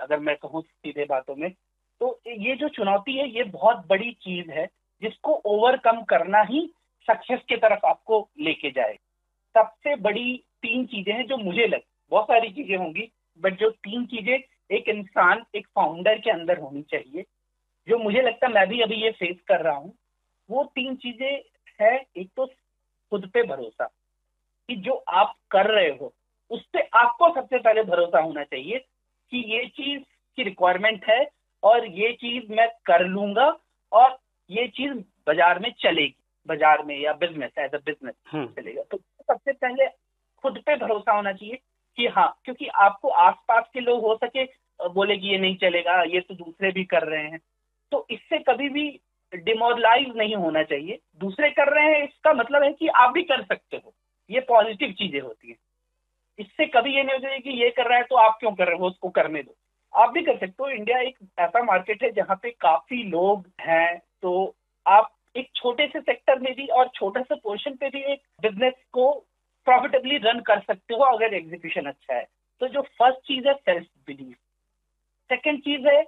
अगर मैं कहूँ सीधे बातों में, तो ये जो चुनौती है ये बहुत बड़ी चीज है जिसको ओवरकम करना ही सक्सेस की तरफ आपको लेके जाए। सबसे बड़ी 3 चीजें हैं जो मुझे लग, बहुत सारी चीजें होंगी बट जो 3 चीजें एक इंसान, एक फाउंडर के अंदर होनी चाहिए, जो मुझे लगता है मैं भी अभी ये फेस कर रहा हूँ, वो 3 चीजें है। एक तो खुद पे भरोसा, कि जो आप कर रहे हो उस पे आपको सबसे पहले भरोसा होना चाहिए कि ये चीज की रिक्वायरमेंट है और ये चीज मैं कर लूंगा और ये चीज बाजार में चलेगी, बाजार में या बिजनेस एज अ बिजनेस चलेगा। तो सबसे पहले खुद पे भरोसा होना चाहिए कि हाँ, क्योंकि आपको आसपास के लोग हो सके बोले कि ये नहीं चलेगा, ये तो दूसरे भी कर रहे हैं, तो इससे कभी भी डिमोरलाइज नहीं होना चाहिए। दूसरे कर रहे हैं इसका मतलब है कि आप भी कर सकते हो, ये पॉजिटिव चीजें होती हैं। इससे कभी ये नहीं हो चाहिए कि ये कर रहा है तो आप क्यों कर रहे हो, उसको करने दो, आप भी कर सकते हो। इंडिया एक ऐसा मार्केट है जहाँ पे काफी लोग हैं, तो आप एक छोटे से सेक्टर में भी और छोटे से पोर्शन पे भी एक बिजनेस को प्रॉफिटेबली रन कर सकते हो अगर एग्जीक्यूशन अच्छा है। तो जो फर्स्ट चीज है सेल्फ बिलीफ, सेकेंड चीज है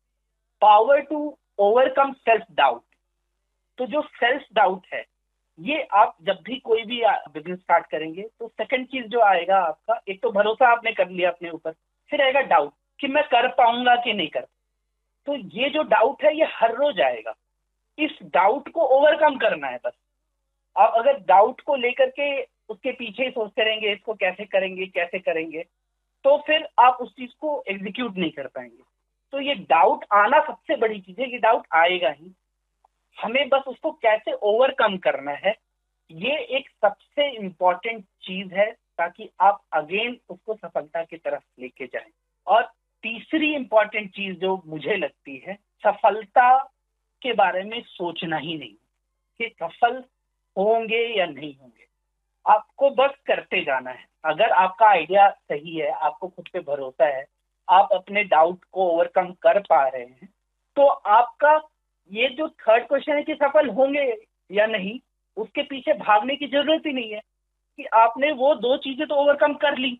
power to overcome self doubt. तो जो सेल्फ डाउट है ये आप जब भी कोई भी बिजनेस स्टार्ट करेंगे तो सेकंड चीज जो आएगा आपका, एक तो भरोसा आपने कर लिया अपने ऊपर, फिर आएगा डाउट कि मैं कर पाऊंगा कि नहीं कर। तो ये जो डाउट है ये हर रोज आएगा, इस डाउट को ओवरकम करना है बस। आप अगर डाउट को लेकर के उसके पीछे ही सोचते रहेंगे इसको कैसे करेंगे कैसे करेंगे, तो फिर आप उस चीज को एग्जीक्यूट नहीं कर पाएंगे। तो ये डाउट आना सबसे बड़ी चीज है, ये डाउट आएगा ही, हमें बस उसको कैसे ओवरकम करना है, ये एक सबसे इम्पोर्टेंट चीज है ताकि आप अगेन उसको सफलता की तरफ लेके जाएं। और तीसरी इम्पोर्टेंट चीज जो मुझे लगती है, सफलता के बारे में सोचना ही नहीं कि सफल होंगे या नहीं होंगे, आपको बस करते जाना है। अगर आपका आइडिया सही है, आपको खुद पे भरोसा है, आप अपने डाउट को ओवरकम कर पा रहे हैं, तो आपका ये जो थर्ड क्वेश्चन है कि सफल होंगे या नहीं, उसके पीछे भागने की जरूरत ही नहीं है कि आपने वो 2 चीजें तो ओवरकम कर ली।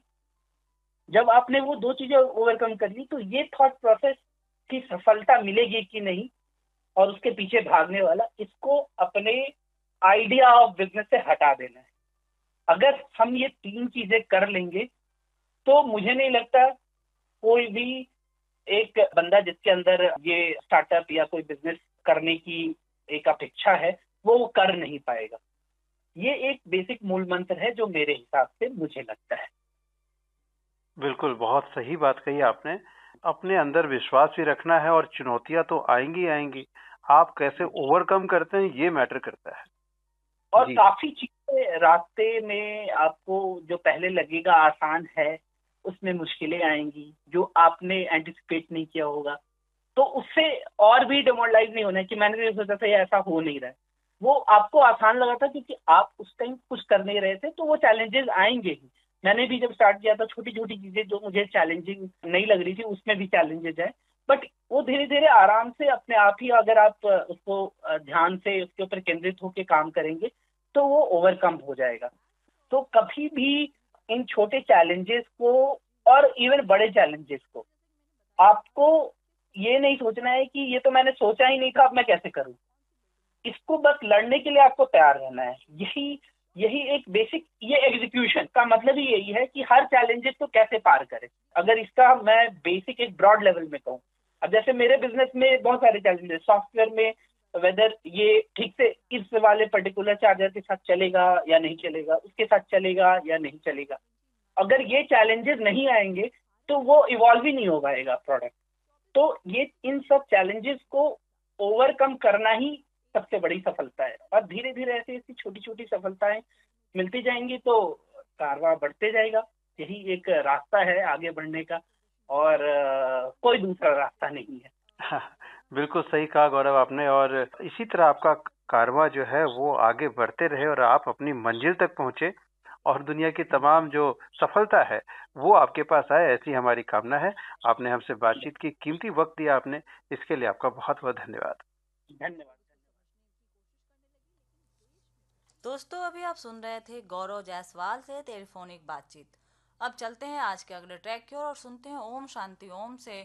जब आपने वो 2 चीजें ओवरकम कर ली तो ये थॉट प्रोसेस की सफलता मिलेगी कि नहीं और उसके पीछे भागने वाला, इसको अपने आइडिया ऑफ बिजनेस से हटा देना है। अगर हम ये 3 चीजें कर लेंगे तो मुझे नहीं लगता कोई भी एक बंदा जिसके अंदर ये स्टार्टअप या कोई बिजनेस करने की एक अपेक्षा है वो कर नहीं पाएगा। ये एक बेसिक मूल मंत्र है जो मेरे हिसाब से मुझे लगता है। बिल्कुल, बहुत सही बात कही आपने। अपने अंदर विश्वास भी रखना है और चुनौतियां तो आएंगी आएंगी, आप कैसे ओवरकम करते हैं ये मैटर करता है। और जी काफी चीजें रास्ते में आपको जो पहले लगेगा आसान है, उसमें मुश्किलें आएंगी जो आपने एंटिसिपेट नहीं किया होगा, तो उससे और भी डिमोरलाइज नहीं होना है कि मैंने तो सोचा था ये ऐसा हो नहीं रहा है। वो आपको आसान लगा था क्योंकि आप उस टाइम कुछ कर नहीं रहे थे, तो वो चैलेंजेस आएंगे ही। मैंने भी जब स्टार्ट किया था छोटी छोटी चीजें जो मुझे चैलेंजिंग नहीं लग रही थी उसमें भी चैलेंजेस है, बट वो धीरे धीरे आराम से अपने आप ही, अगर आप उसको ध्यान से उसके ऊपर केंद्रित होकर काम करेंगे तो वो ओवरकम हो जाएगा। तो कभी भी इन छोटे चैलेंजेस को और इवन बड़े चैलेंजेस को आपको ये नहीं सोचना है कि ये तो मैंने सोचा ही नहीं था, अब मैं कैसे करूं। इसको बस लड़ने के लिए आपको तैयार रहना है। यही यही एक बेसिक, ये एग्जीक्यूशन का मतलब ही यही है कि हर चैलेंजेस को कैसे पार करें। अगर इसका मैं बेसिक एक ब्रॉड लेवल में कहूँ, अब जैसे मेरे बिजनेस में बहुत सारे चैलेंजेस, सॉफ्टवेयर में वेदर ये ठीक से इस वाले पर्टिकुलर चार्जर के साथ चलेगा या नहीं चलेगा, उसके साथ चलेगा या नहीं चलेगा। अगर ये चैलेंजेस नहीं आएंगे तो वो इवॉल्व ही नहीं हो पाएगा प्रोडक्ट। तो ये इन सब चैलेंजेस को ओवरकम करना ही सबसे बड़ी सफलता है, और धीरे धीरे ऐसी ऐसी छोटी छोटी सफलताएं मिलती जाएंगी तो कारवां बढ़ते जाएगा। यही एक रास्ता है आगे बढ़ने का, और कोई दूसरा रास्ता नहीं है। हाँ, बिल्कुल सही कहा गौरव आपने। और इसी तरह आपका कारवां जो है वो आगे बढ़ते रहे और आप अपनी मंजिल तक पहुंचे और दुनिया की तमाम जो सफलता है वो आपके पास आए, ऐसी हमारी कामना है। आपने हमसे बातचीत की, कीमती वक्त दिया आपने, इसके लिए आपका बहुत बहुत धन्यवाद। धन्यवाद। दोस्तों, अभी आप सुन रहे थे गौरव जायसवाल से टेलीफोनिक बातचीत। अब चलते हैं आज के अगले ट्रैक की ओर और सुनते हैं ओम शांति ओम से